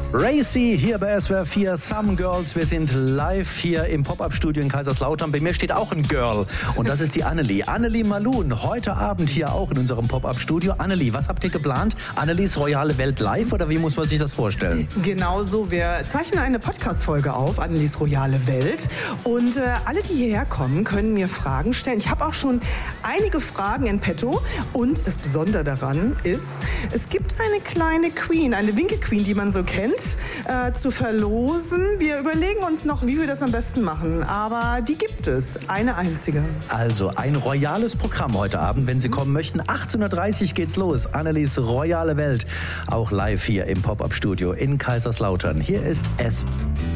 Racy hier bei SWR 4, Some Girls. Wir sind live hier im Pop-Up-Studio in Kaiserslautern. Bei mir steht auch ein Girl und das ist die Annelie. Annelie Malun, heute Abend hier auch in unserem Pop-Up-Studio. Annelie, was habt ihr geplant? Annelies royale Welt live oder wie muss man sich das vorstellen? Genau so, wir zeichnen eine Podcast-Folge auf, Annelies royale Welt. Und alle, die hierher kommen, können mir Fragen stellen. Ich habe auch schon einige Fragen in petto. Und das Besondere daran ist, es gibt eine kleine Queen, eine Winke-Queen, die man so kennt, zu verlosen. Wir überlegen uns noch, wie wir das am besten machen. Aber die gibt es, eine einzige. Also ein royales Programm heute Abend, wenn Sie kommen möchten. 18.30 Uhr geht's los. Annelies royale Welt. Auch live hier im Pop-Up-Studio in Kaiserslautern. Hier ist es.